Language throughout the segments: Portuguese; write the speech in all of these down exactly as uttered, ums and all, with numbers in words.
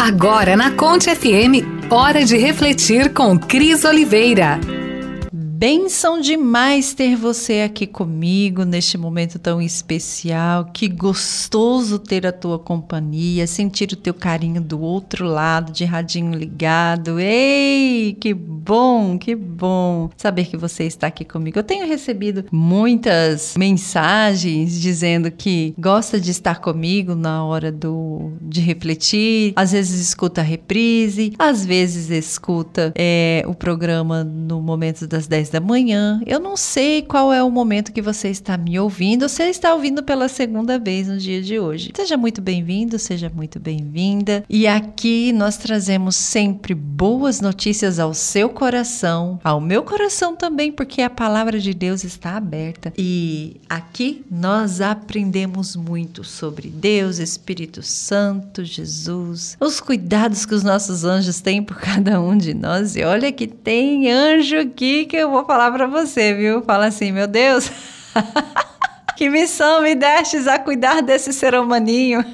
Agora na Conte F M, hora de refletir com Cris Oliveira. Bênção demais ter você aqui comigo neste momento tão especial. Que gostoso ter a tua companhia, sentir o teu carinho do outro lado, de radinho ligado. Ei, que bom, que bom saber que você está aqui comigo. Eu tenho recebido muitas mensagens dizendo que gosta de estar comigo na hora do, de refletir. Às vezes escuta a reprise, às vezes escuta é, o programa no momento das dez da manhã. Eu não sei qual é o momento que você está me ouvindo, ou você está ouvindo pela segunda vez no dia de hoje. Seja muito bem-vindo, seja muito bem-vinda. E aqui nós trazemos sempre boas notícias ao seu coração, ao meu coração também, porque a palavra de Deus está aberta. E aqui nós aprendemos muito sobre Deus, Espírito Santo, Jesus, os cuidados que os nossos anjos têm por cada um de nós. E olha que tem anjo aqui que eu vou falar pra você, viu? Fala assim, meu Deus, que missão me destes a cuidar desse ser humaninho.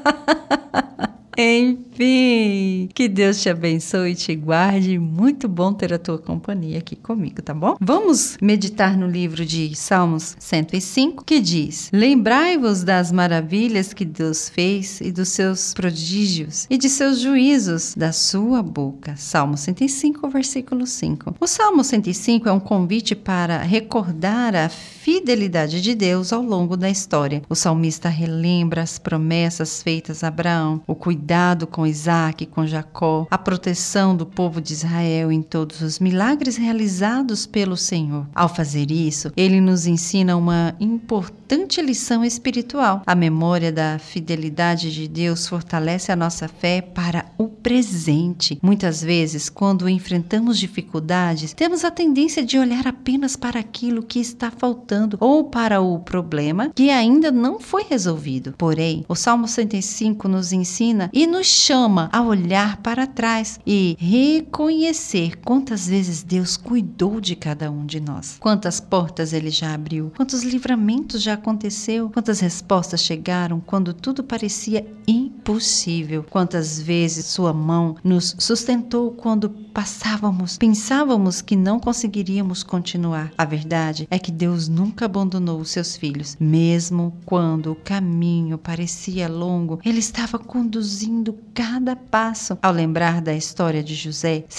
Enfim, que Deus te abençoe e te guarde. Muito bom ter a tua companhia aqui comigo, tá bom? Vamos meditar no livro de Salmos cento e cinco, que diz: Lembrai-vos das maravilhas que Deus fez e dos seus prodígios e de seus juízos da sua boca. Salmo cento e cinco, versículo cinco. O Salmo cento e cinco é um convite para recordar a fidelidade de Deus ao longo da história. O salmista relembra as promessas feitas a Abraão, o cuidado com Isaac e com Jacó, a proteção do povo de Israel em todos os milagres realizados pelo Senhor. Ao fazer isso, ele nos ensina uma importante lição espiritual. A memória da fidelidade de Deus fortalece a nossa fé para o presente. Muitas vezes, quando enfrentamos dificuldades, temos a tendência de olhar apenas para aquilo que está faltando ou para o problema que ainda não foi resolvido. Porém, o Salmo cento e cinco nos ensina e nos chama a olhar para trás e reconhecer quantas vezes Deus cuidou de cada um de nós. Quantas portas Ele já abriu, quantos livramentos já aconteceu, quantas respostas chegaram quando tudo parecia impossível. Quantas vezes Sua mão nos sustentou quando passávamos, pensávamos que não conseguiríamos continuar. A verdade é que Deus nunca abandonou os seus filhos. Mesmo quando o caminho parecia longo, Ele estava conduzindo cada passo. Ao lembrar da história de José,